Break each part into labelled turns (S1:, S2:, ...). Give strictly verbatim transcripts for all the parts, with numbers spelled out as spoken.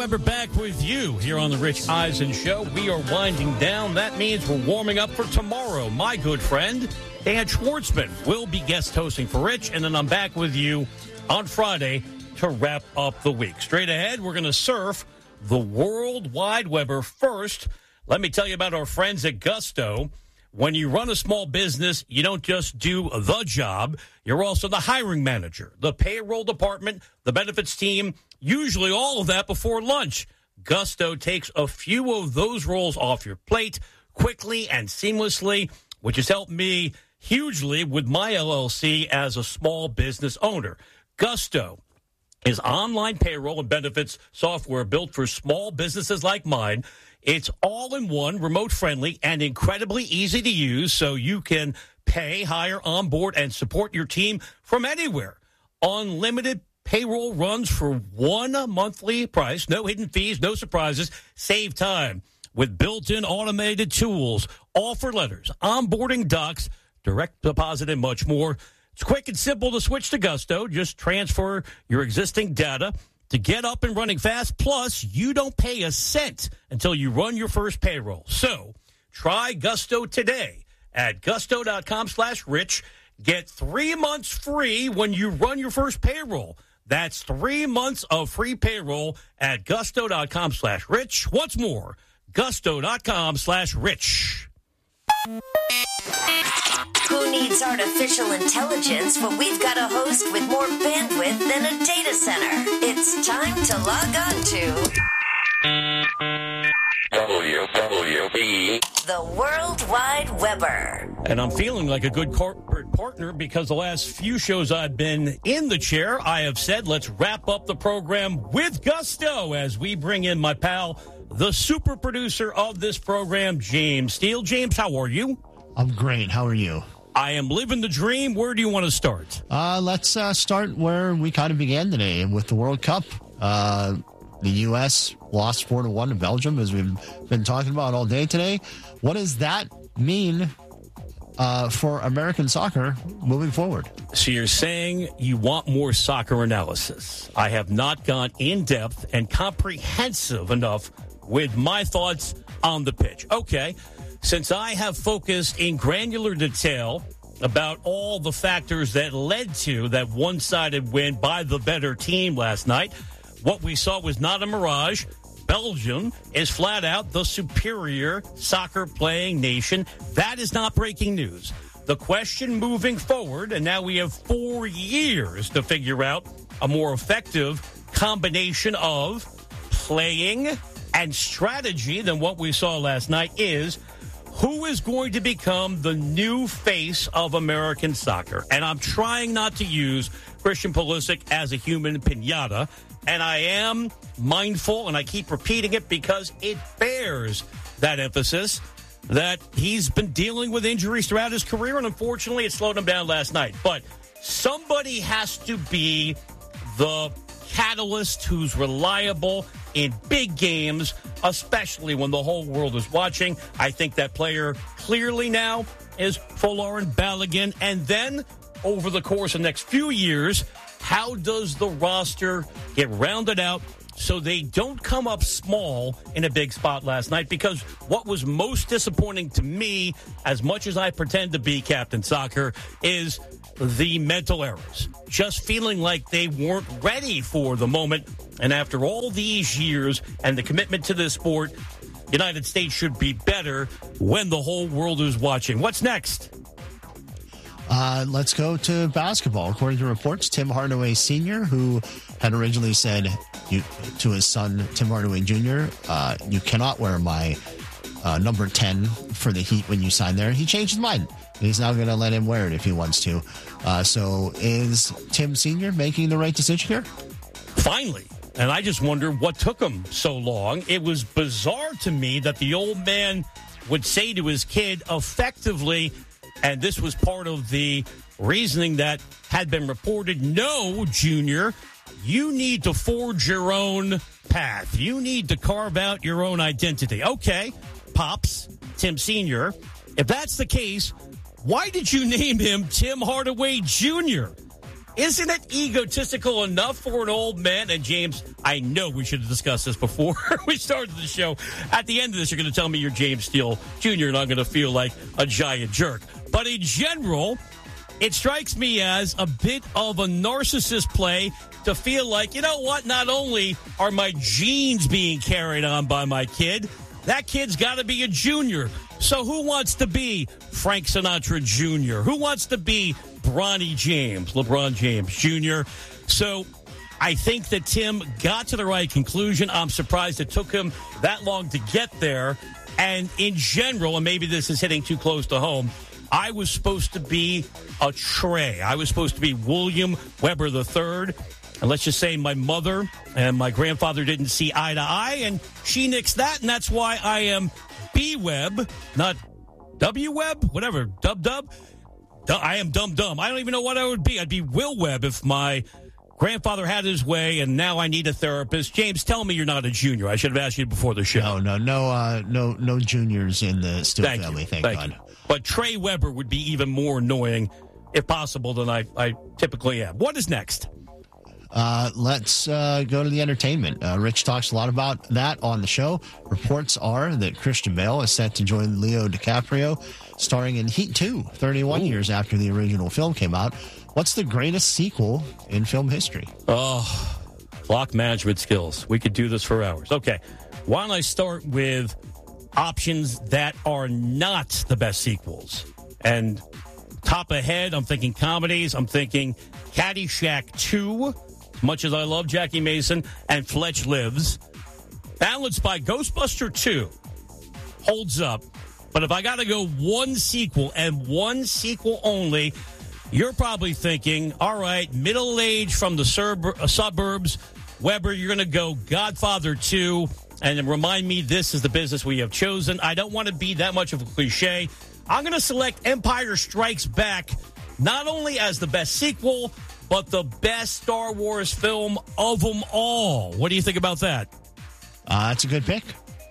S1: Weber back with you here on the Rich Eisen Show. We are winding down. That means we're warming up for tomorrow. My good friend, Dan Schwartzman, will be guest hosting for Rich, and then I'm back with you on Friday to wrap up the week. Straight ahead, we're going to surf the World Wide Weber. First, let me tell you about our friends at Gusto. When you run a small business, you don't just do the job. You're also the hiring manager, the payroll department, the benefits team, usually all of that before lunch. Gusto takes a few of those roles off your plate quickly and seamlessly, which has helped me hugely with my L L C as a small business owner. Gusto is online payroll and benefits software built for small businesses like mine. It's all-in-one, remote-friendly, and incredibly easy to use, so you can pay, hire, onboard, and support your team from anywhere. Unlimited payroll runs for one monthly price. No hidden fees, no surprises. Save time with built-in automated tools, offer letters, onboarding docs, direct deposit, and much more. It's quick and simple to switch to Gusto. Just transfer your existing data to get up and running fast. Plus, you don't pay a cent until you run your first payroll. So try Gusto today at gusto.com slash rich. Get three months free when you run your first payroll. That's three months of free payroll at gusto.com slash rich. Once more, gusto.com slash rich.
S2: Who needs artificial intelligence when we've got a host with more bandwidth than a data center? It's time to log on to
S3: W W E,
S2: the World Wide Weber.
S1: And I'm feeling like a good corporate partner because the last few shows I've been in the chair, I have said, let's wrap up the program with Gusto as we bring in my pal, the super producer of this program, James Steele. James, how are you?
S4: I'm great. How are you?
S1: I am living the dream. Where do you want to start?
S4: Uh, let's uh, start where we kind of began today with the World Cup. Uh, the U S lost four to one to Belgium, as we've been talking about all day today. What does that mean uh, for American soccer moving forward?
S1: So you're saying you want more soccer analysis. I have not gone in-depth and comprehensive enough with my thoughts on the pitch. Okay. Since I have focused in granular detail about all the factors that led to that one-sided win by the better team last night, what we saw was not a mirage. Belgium is flat out the superior soccer-playing nation. That is not breaking news. The question moving forward, and now we have four years to figure out a more effective combination of playing and strategy than what we saw last night, is who is going to become the new face of American soccer? And I'm trying not to use Christian Pulisic as a human pinata. And I am mindful, and I keep repeating it because it bears that emphasis, that he's been dealing with injuries throughout his career, and unfortunately it slowed him down last night. But somebody has to be the catalyst who's reliable in big games, especially when the whole world is watching. I think that player clearly now is Folarin Balogun. And then over the course of the next few years, how does the roster get rounded out so they don't come up small in a big spot last night? Because what was most disappointing to me, as much as I pretend to be Captain Soccer, is the mental errors. Just feeling like they weren't ready for the moment. And after all these years and the commitment to this sport, United States should be better when the whole world is watching. What's next?
S4: Uh, let's go to basketball. According to reports, Tim Hardaway Senior, who had originally said you, to his son, Tim Hardaway Junior, uh, you cannot wear my uh, number ten for the Heat when you sign there. He changed his mind. He's now going to let him wear it if he wants to. Uh, so is Tim Senior making the right decision here?
S1: Finally. And I just wonder what took him so long. It was bizarre to me that the old man would say to his kid effectively, and this was part of the reasoning that had been reported, no, Junior, you need to forge your own path. You need to carve out your own identity. Okay, Pops, Tim Senior, if that's the case, why did you name him Tim Hardaway Junior? Isn't it egotistical enough for an old man? And James, I know we should have discussed this before we started the show. At the end of this, you're going to tell me you're James Steele Junior and I'm going to feel like a giant jerk. But in general, it strikes me as a bit of a narcissist play to feel like, you know what, not only are my genes being carried on by my kid, that kid's got to be a junior. So who wants to be Frank Sinatra Junior? Who wants to be Bronny James, LeBron James Junior? So I think that Tim got to the right conclusion. I'm surprised it took him that long to get there. And in general, and maybe this is hitting too close to home, I was supposed to be a Trey. I was supposed to be William Weber the third. And let's just say my mother and my grandfather didn't see eye to eye, and she nixed that, and that's why I am B-Web, not W-Web, whatever, dub-dub. I am dumb-dumb. I don't even know what I would be. I'd be Will Webb if my grandfather had his way, and now I need a therapist. James, tell me you're not a junior. I should have asked you before the show.
S4: No, no, no, uh, no, no juniors in the Steele
S1: thank
S4: family,
S1: you.
S4: thank,
S1: thank
S4: God.
S1: You. But Trey Weber would be even more annoying, if possible, than I, I typically am. What is next?
S4: Uh, let's uh, go to the entertainment. Uh, Rich talks a lot about that on the show. Reports are that Christian Bale is set to join Leo DiCaprio, starring in Heat two, thirty-one Ooh. years after the original film came out. What's the greatest sequel in film history?
S1: Oh, clock management skills. We could do this for hours. Okay, why don't I start with options that are not the best sequels? And top ahead, I'm thinking comedies. I'm thinking Caddyshack two. Much as I love Jackie Mason, and Fletch Lives. Balanced by Ghostbuster two. Holds up. But if I got to go one sequel and one sequel only, you're probably thinking, all right, middle age from the sur- uh, suburbs. Weber, you're going to go Godfather two. And then remind me, this is the business we have chosen. I don't want to be that much of a cliche. I'm going to select Empire Strikes Back, not only as the best sequel, but the best Star Wars film of them all. What do you think about that?
S4: Uh, that's a good pick.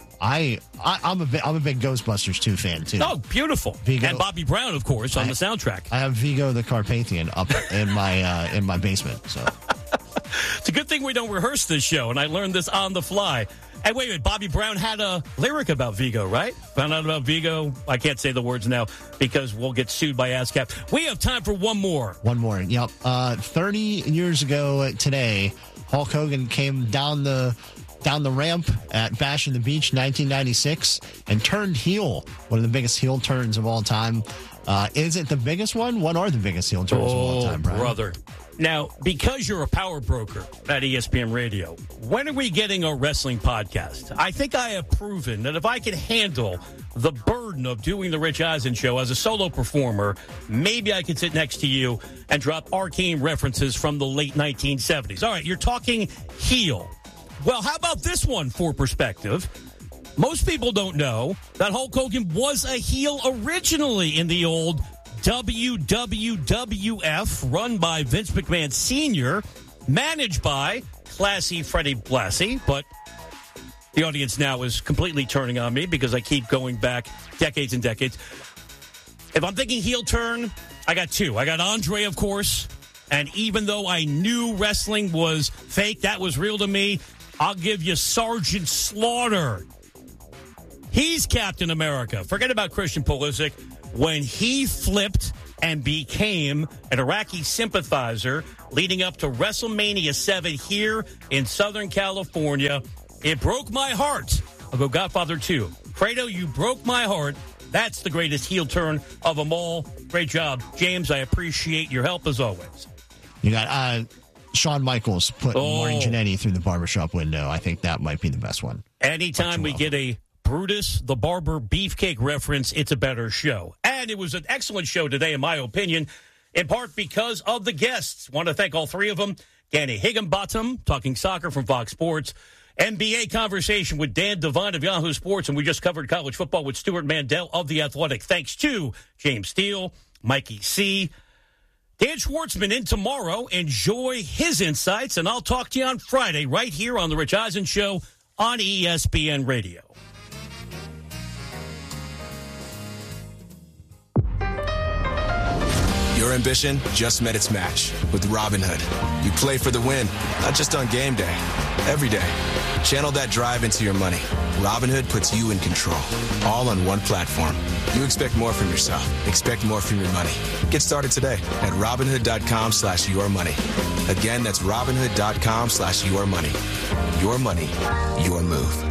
S4: I, I I'm a big, I'm a big Ghostbusters two fan too.
S1: Oh, beautiful! Vigo, and Bobby Brown, of course, on
S4: I,
S1: the soundtrack.
S4: I have Vigo the Carpathian up in my uh, in my basement. So
S1: it's a good thing we don't rehearse this show, and I learned this on the fly. And wait a minute, Bobby Brown had a lyric about Vigo, right? Found out about Vigo. I can't say the words now because we'll get sued by ASCAP. We have time for one more.
S4: One more. Yep. Uh, Thirty years ago today, Hulk Hogan came down the. down the ramp at Bash in the Beach nineteen ninety-six and turned heel, one of the biggest heel turns of all time. Uh, is it the biggest one? What are the biggest heel turns
S1: oh,
S4: of all time, Brian?
S1: Brother. Now, because you're a power broker at E S P N Radio, when are we getting a wrestling podcast? I think I have proven that if I can handle the burden of doing the Rich Eisen show as a solo performer, maybe I could sit next to you and drop arcane references from the late nineteen seventies. All right, you're talking heel. Well, how about this one for perspective? Most people don't know that Hulk Hogan was a heel originally in the old W W F, run by Vince McMahon Senior, managed by classy Freddie Blassie, but the audience now is completely turning on me because I keep going back decades and decades. If I'm thinking heel turn, I got two. I got Andre, of course, and even though I knew wrestling was fake, that was real to me, I'll give you Sergeant Slaughter. He's Captain America. Forget about Christian Pulisic. When he flipped and became an Iraqi sympathizer leading up to WrestleMania seven here in Southern California, it broke my heart. I'll go Godfather two. Fredo, you broke my heart. That's the greatest heel turn of them all. Great job, James. I appreciate your help as always.
S4: You got uh, Shawn Michaels putting
S1: oh.
S4: Marty Jannetty through the barbershop window. I think that might be the best one.
S1: Anytime we get a Brutus the Barber Beefcake reference, it's a better show. And it was an excellent show today, in my opinion, in part because of the guests. Want to thank all three of them. Danny Higginbottom, talking soccer from Fox Sports. N B A conversation with Dan Devine of Yahoo Sports. And we just covered college football with Stuart Mandel of The Athletic. Thanks to James Steele, Mikey C., Dan Schwartzman in tomorrow. Enjoy his insights. And I'll talk to you on Friday right here on The Rich Eisen Show on E S P N Radio.
S5: Your ambition just met its match with Robinhood. You play for the win, not just on game day, every day. Channel that drive into your money. Robinhood puts you in control, all on one platform. You expect more from yourself. Expect more from your money. Get started today at Robinhood.com slash your money. Again, that's Robinhood.com slash your money. Your money, your move.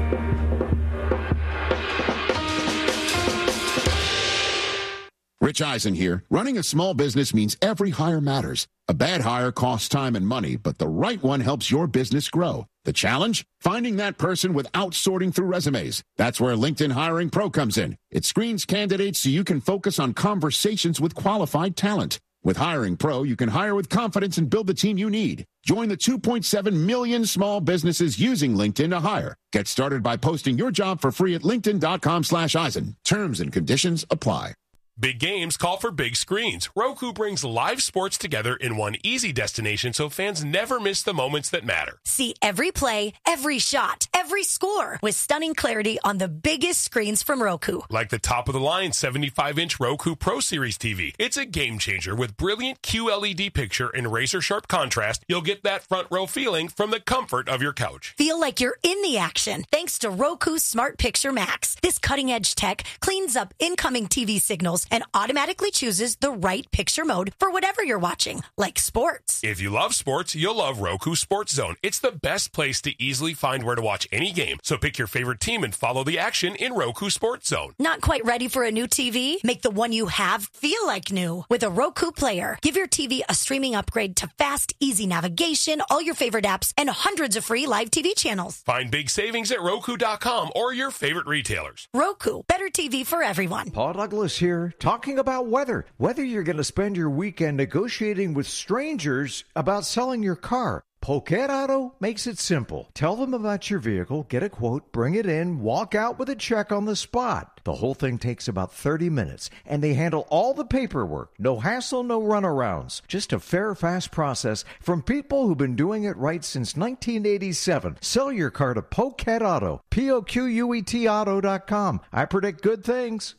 S6: Rich Eisen here. Running a small business means every hire matters. A bad hire costs time and money, but the right one helps your business grow. The challenge? Finding that person without sorting through resumes. That's where LinkedIn Hiring Pro comes in. It screens candidates so you can focus on conversations with qualified talent. With Hiring Pro, you can hire with confidence and build the team you need. Join the two point seven million small businesses using LinkedIn to hire. Get started by posting your job for free at linkedin.com slash Eisen. Terms and conditions apply.
S7: Big games call for big screens. Roku brings live sports together in one easy destination so fans never miss the moments that matter.
S8: See every play, every shot, every score with stunning clarity on the biggest screens from Roku.
S7: Like the top-of-the-line seventy-five inch Roku Pro Series T V. It's a game changer with brilliant Q L E D picture and razor-sharp contrast. You'll get that front row feeling from the comfort of your couch.
S8: Feel like you're in the action thanks to Roku Smart Picture Max. This cutting-edge tech cleans up incoming T V signals and automatically chooses the right picture mode for whatever you're watching, like sports.
S7: If you love sports, you'll love Roku Sports Zone. It's the best place to easily find where to watch any game. So pick your favorite team and follow the action in Roku Sports Zone.
S8: Not quite ready for a new T V? Make the one you have feel like new with a Roku Player. Give your T V a streaming upgrade to fast, easy navigation, all your favorite apps, and hundreds of free live T V channels.
S7: Find big savings at Roku dot com or your favorite retailers.
S8: Roku, better T V for everyone.
S9: Paul Douglas here, talking about weather. Whether you're going to spend your weekend negotiating with strangers about selling your car, Poquet Auto makes it simple. Tell them about your vehicle, get a quote, bring it in, walk out with a check on the spot. The whole thing takes about thirty minutes, and they handle all the paperwork. No hassle, no runarounds. Just a fair, fast process from people who've been doing it right since nineteen eighty-seven. Sell your car to Poquet Auto, P O Q U E T auto dot com. I predict good things.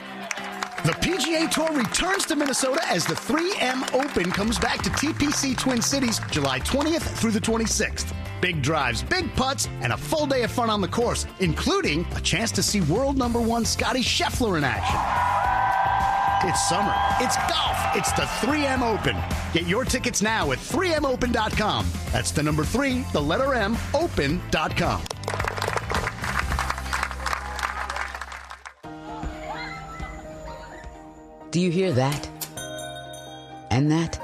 S10: The P G A Tour returns to Minnesota as the three M Open comes back to T P C Twin Cities July twentieth through the twenty-sixth. Big drives, big putts, and a full day of fun on the course, including a chance to see world number one Scotty Scheffler in action. It's summer. It's golf. It's the three M Open. Get your tickets now at three M open dot com. That's the number three, the letter M, open dot com.
S11: Do you hear that? And that?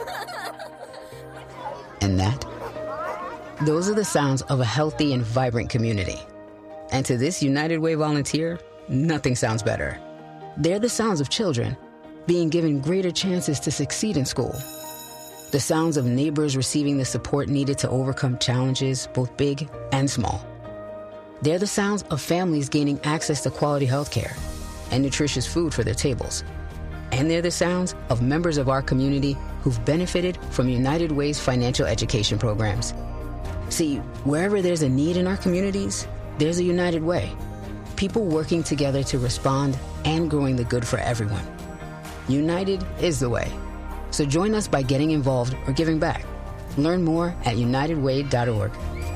S11: And that? Those are the sounds of a healthy and vibrant community. And to this United Way volunteer, nothing sounds better. They're the sounds of children being given greater chances to succeed in school. The sounds of neighbors receiving the support needed to overcome challenges, both big and small. They're the sounds of families gaining access to quality health care and nutritious food for their tables. And they're the sounds of members of our community who've benefited from United Way's financial education programs. See, wherever there's a need in our communities, there's a United Way. People working together to respond and growing the good for everyone. United is the way. So join us by getting involved or giving back. Learn more at united way dot org.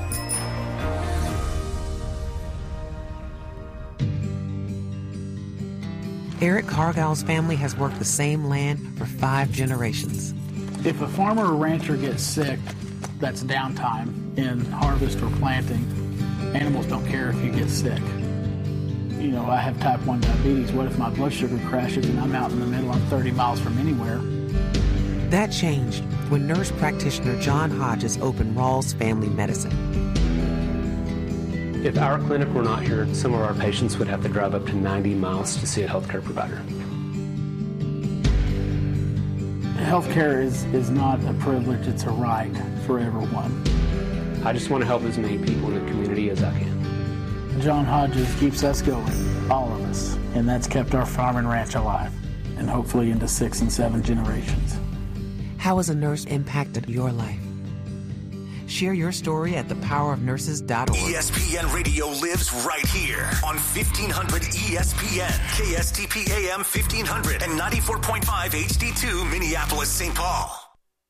S12: Eric Cargill's family has worked the same land for five generations.
S13: If a farmer or rancher gets sick, that's downtime in harvest or planting. Animals don't care if you get sick. You know, I have type one diabetes. What if my blood sugar crashes and I'm out in the middle, I'm thirty miles from anywhere?
S12: That changed when nurse practitioner John Hodges opened Rawls Family Medicine.
S14: If our clinic were not here, some of our patients would have to drive up to ninety miles to see a healthcare provider.
S13: Healthcare is, is not a privilege, it's a right for everyone.
S14: I just want to help as many people in the community as I can.
S13: John Hodges keeps us going, all of us, and that's kept our farm and ranch alive, and hopefully into six and seven generations.
S12: How has a nurse impacted your life? Share your story at the power of nurses dot org.
S15: E S P N Radio lives right here on fifteen hundred E S P N, K S T P A M fifteen hundred and ninety-four point five H D two Minneapolis, Saint Paul.